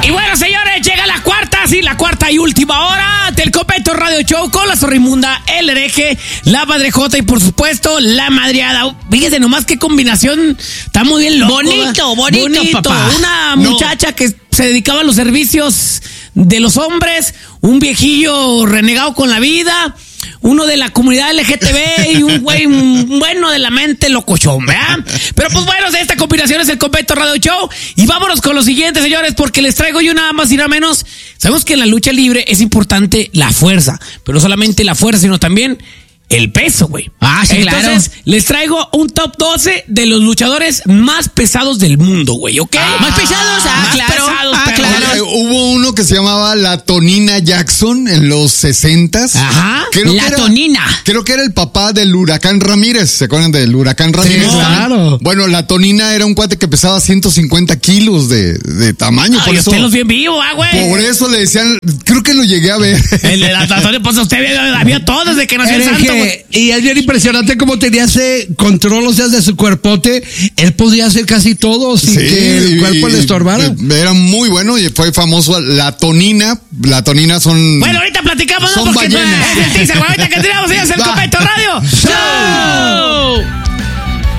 Y bueno, señores, llega la cuarta y última hora del Copeto Radio Show con la Zorrimunda, el hereje, la Madrejota y por supuesto la madreada. Fíjese nomás qué combinación, está muy bien loco. Bonito, papá. Una muchacha que se dedicaba a los servicios de los hombres, un viejillo renegado con la vida, uno de la comunidad LGTB y un güey bueno de la mente locochón, ¿verdad? Pero pues bueno, esta combinación es el Copeto Radio Show. Y vámonos con lo siguiente, señores, porque les traigo yo nada más y nada menos. Sabemos que en la lucha libre es importante la fuerza, pero no solamente la fuerza, sino también el peso, güey. Ah, sí, entonces, claro. les traigo un top 12 de los luchadores más pesados del mundo, güey, ¿ok? ¿Más pesados? Claro. Hubo uno que se llamaba la Tonina Jackson en los 60s. Ajá. Tonina. Creo que era el papá del Huracán Ramírez. ¿Se acuerdan del Huracán Ramírez? Sí, claro. Bueno, la Tonina era un cuate que pesaba 150 kilos de tamaño. Ay, usted los bien vivo, güey. Por eso le decían, creo que lo llegué a ver. El de la Tonina, pues usted había todo desde que nació el santo, güey. Y es bien impresionante cómo tenía ese control, o sea, de su cuerpote. Él podía hacer casi todo sin que el cuerpo le estorbara. Era muy bueno y fue famoso la Tonina. La Tonina son... Bueno, ahorita platicamos, ¿no? Son Porque ballenas. es el teaser, ahorita que tiramos, ellos el Copeto Radio Show.